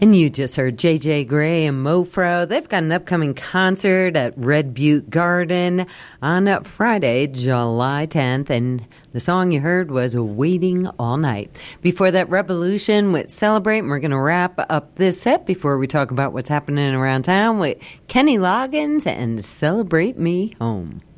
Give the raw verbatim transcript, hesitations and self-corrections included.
And you just heard J J Grey and Mofro. They've got an upcoming concert at Red Butte Garden on Friday, July tenth. And the song you heard was Waiting All Night. Before that, Revolution with Celebrate. And we're going to wrap up this set before we talk about what's happening around town with Kenny Loggins and Celebrate Me Home.